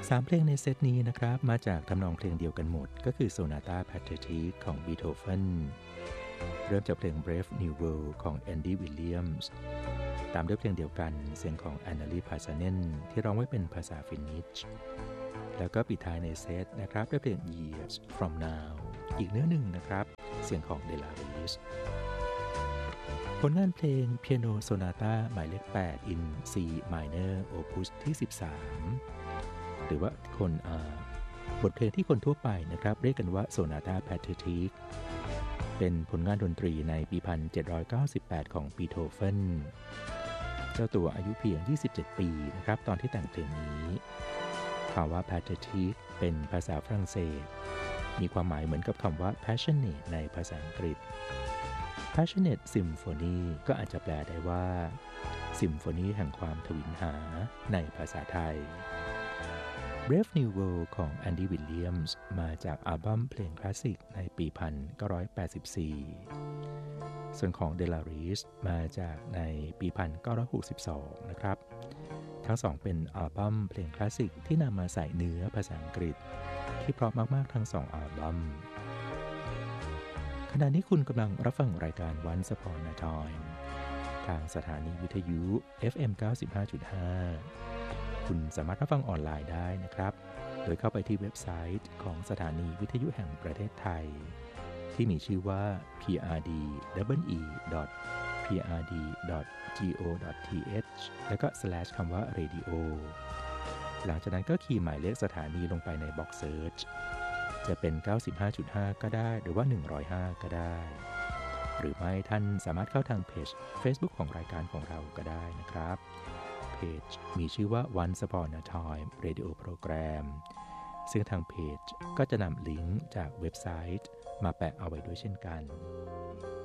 3เพลงในเซตนี้นะครับมาจากทำนองเพลงเดียวกันหมดก็คือโซนาต้าแพทริกของบีโธเฟนเริ่มจากเพลง Brave New World ของแอนดี้วิลเลียมส์ตามด้วยเพลงเดียวกันเสียงของแอนนาลีพาซาเนนที่ร้องไว้เป็นภาษาฟินนิชแล้วก็ปิดท้ายในเซตนะครับด้วยเพลง Years From Now อีกเนื้อหนึ่งนะครับเสียงของเดลาริสผลงานเพลงเปียโนโซนาต้าหมายเลข8 in C minor opus ที่13หรือว่าบทเพลงที่คนทั่วไปนะครับเรียกกันว่าโซนาต้าแพทริกเป็นผลงานดนตรีในปี 1798 ของบีโธเฟนเจ้าตัวอายุเพียง27 ปีนะครับตอนที่แต่งเพลงนี้คำว่า Patriotic เป็นภาษาฝรั่งเศสมีความหมายเหมือนกับคำว่า passionate ในภาษาอังกฤษ passionate symphony ก็อาจจะแปลได้ว่า Symphony แห่งความทวินหาในภาษาไทย Brave New World ของแอนดี้วิลเลียมส์มาจากอัลบั้มเพลงคลาสสิกในปี 1984 ส่วนของเดลาริสมาจากในปี 1962 นะครับ ทั้งสองเป็นอัลบั้มเพลงคลาสสิกที่นำมาใส่เนื้อภาษาอังกฤษที่เพราะมากๆทั้งสองอัลบั้มขณะนี้คุณกำลังรับฟังรายการ Once Upon a Time ทางสถานีวิทยุ FM 95.5 คุณสามารถรับฟังออนไลน์ได้นะครับโดยเข้าไปที่เว็บไซต์ของสถานีวิทยุแห่งประเทศไทยที่มีชื่อว่า prd.go.th แล้วก็ / คำว่า radio หลังจากนั้นก็คีย์หมายเลขสถานีลงไปในบ็อกซ์เซิร์ชจะเป็น 95.5 ก็ได้หรือว่า 105 ก็ได้หรือไม่ท่านสามารถเข้าทางเพจ Facebook ของรายการของเราก็ได้นะครับเพจมีชื่อว่า Once Upon a Time Radio Program ซึ่งทางเพจก็จะนำลิงก์จากเว็บไซต์มาแปะเอาไว้ด้วยเช่นกัน